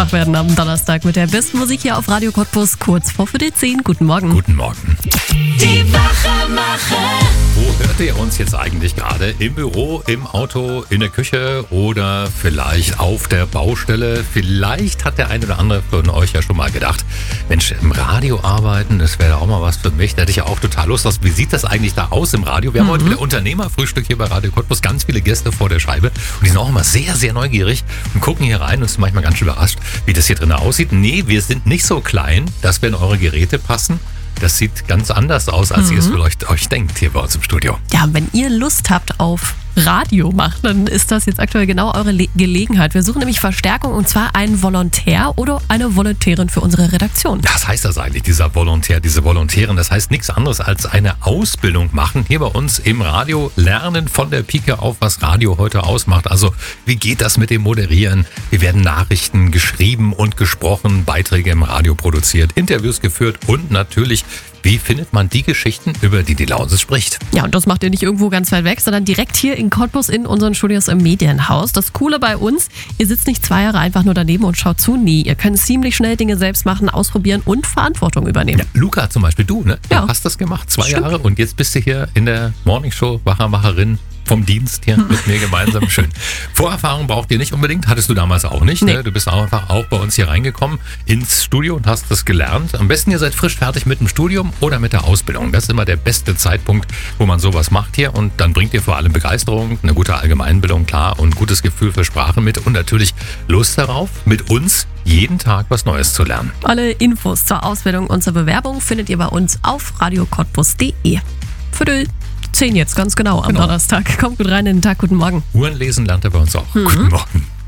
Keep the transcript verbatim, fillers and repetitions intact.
wach werden am Donnerstag mit der besten Musik hier auf Radio Cottbus, kurz vor Viertel zehn. Guten Morgen. Guten Morgen. Die Wachermacher. Wo hört ihr uns jetzt eigentlich gerade? Im Büro, im Auto, in der Küche oder vielleicht auf der Baustelle? Vielleicht hat der eine oder andere von euch ja schon mal gedacht, Mensch, im Radio arbeiten, das wäre auch mal was für mich. Da hätte ich ja auch total Lust drauf. Wie sieht das eigentlich da aus im Radio? Wir haben mhm. heute wieder Unternehmerfrühstück hier bei Radio Cottbus. Ganz viele Gäste vor der Scheibe. Und die sind auch immer sehr, sehr neugierig und gucken hier rein und sind manchmal ganz schön überrascht, wie das hier drin aussieht. Nee, wir sind nicht so klein, dass wir in eure Geräte passen. Das sieht ganz anders aus, als mhm. ihr es vielleicht euch denkt hier bei uns im Studio. Ja, wenn ihr Lust habt auf Radio machen, dann ist das jetzt aktuell genau eure Le- Gelegenheit. Wir suchen nämlich Verstärkung und zwar einen Volontär oder eine Volontärin für unsere Redaktion. Was heißt das eigentlich, dieser Volontär, diese Volontärin? Das heißt nichts anderes als eine Ausbildung machen. Hier bei uns im Radio lernen von der Pike auf, was Radio heute ausmacht. Also wie geht das mit dem Moderieren? Wie werden Nachrichten geschrieben und gesprochen, Beiträge im Radio produziert, Interviews geführt und natürlich, wie findet man die Geschichten, über die die Lauses spricht? Ja, und das macht ihr nicht irgendwo ganz weit weg, sondern direkt hier in Cottbus in unseren Studios im Medienhaus. Das Coole bei uns, ihr sitzt nicht zwei Jahre einfach nur daneben und schaut zu. Nee, ihr könnt ziemlich schnell Dinge selbst machen, ausprobieren und Verantwortung übernehmen. Ja, Luca zum Beispiel, du, ne? Ja. Du hast das gemacht, zwei Stimmt. Jahre und jetzt bist du hier in der Morningshow Wachermacherin vom Dienst hier mit mir gemeinsam. Schön. Vorerfahrung braucht ihr nicht unbedingt, hattest du damals auch nicht. Nee. Ne? Du bist auch einfach auch bei uns hier reingekommen ins Studio und hast das gelernt. Am besten ihr seid frisch fertig mit dem Studium oder mit der Ausbildung. Das ist immer der beste Zeitpunkt, wo man sowas macht hier und dann bringt ihr vor allem Begeisterung, eine gute Allgemeinbildung, klar, und gutes Gefühl für Sprache mit und natürlich Lust darauf, mit uns jeden Tag was Neues zu lernen. Alle Infos zur Ausbildung und zur Bewerbung findet ihr bei uns auf radio cottbus punkt de. Viertel zehn jetzt, ganz genau, am Genau. Donnerstag. Kommt gut rein in den Tag, guten Morgen. Uhren lesen lernt er bei uns auch. Mhm. Guten Morgen.